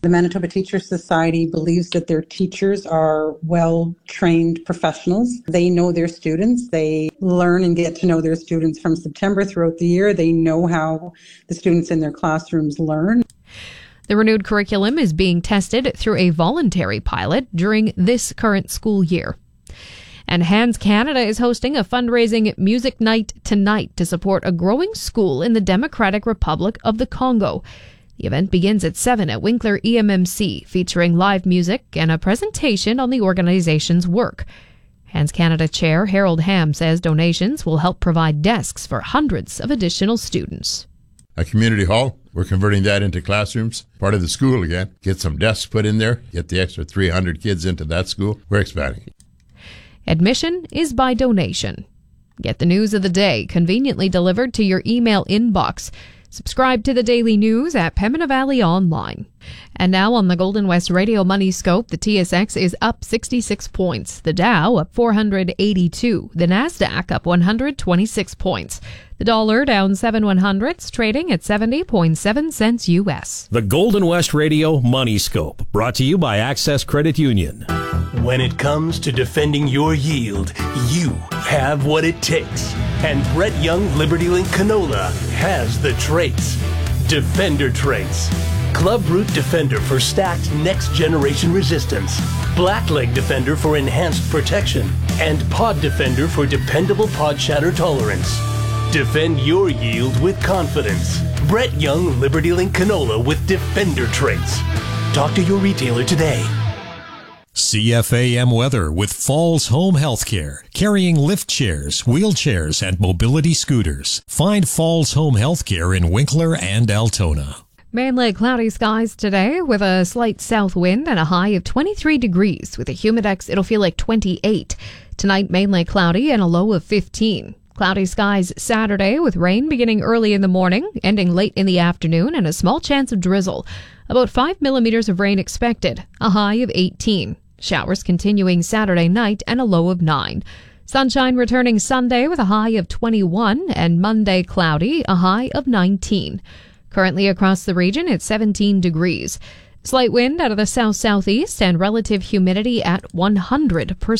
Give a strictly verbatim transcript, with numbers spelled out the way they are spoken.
The Manitoba Teachers Society believes that their teachers are well-trained professionals. They know their students. They learn and get to know their students from September throughout the year. They know how the students in their classrooms learn. The renewed curriculum is being tested through a voluntary pilot during this current school year. And Hands Canada is hosting a fundraising music night tonight to support a growing school in the Democratic Republic of the Congo. The event begins at seven at Winkler E M M C, featuring live music and a presentation on the organization's work. Hands Canada Chair Harold Ham says donations will help provide desks for hundreds of additional students. A community hall, we're converting that into classrooms, part of the school again. Get some desks put in there, get the extra three hundred kids into that school. We're expanding. Admission is by donation. Get the news of the day conveniently delivered to your email inbox. Subscribe to the Daily News at Pembina Valley Online. And now on the Golden West Radio Money Scope, the T S X is up sixty-six points. The Dow up four hundred eighty-two. The Nasdaq up one hundred twenty-six points. The dollar down seven one hundredths, trading at seventy point seven cents U S. The Golden West Radio Money Scope, brought to you by Access Credit Union. When it comes to defending your yield, you have what it takes. And Brett Young Liberty Link Canola has the traits. Defender traits. Club Root Defender for stacked next-generation resistance. Blackleg Defender for enhanced protection. And Pod Defender for dependable pod shatter tolerance. Defend your yield with confidence. Brett Young Liberty Link Canola with Defender traits. Talk to your retailer today. C F A M weather with Falls Home Healthcare, carrying lift chairs, wheelchairs, and mobility scooters. Find Falls Home Healthcare in Winkler and Altona. Mainly cloudy skies today with a slight south wind and a high of twenty-three degrees. With a humidex, it'll feel like twenty-eight. Tonight, mainly cloudy and a low of fifteen. Cloudy skies Saturday with rain beginning early in the morning, ending late in the afternoon, and a small chance of drizzle. About five millimeters of rain expected, a high of eighteen. Showers continuing Saturday night and a low of nine. Sunshine returning Sunday with a high of twenty-one, and Monday cloudy, a high of nineteen. Currently across the region, it's seventeen degrees. Slight wind out of the south-southeast and relative humidity at one hundred percent.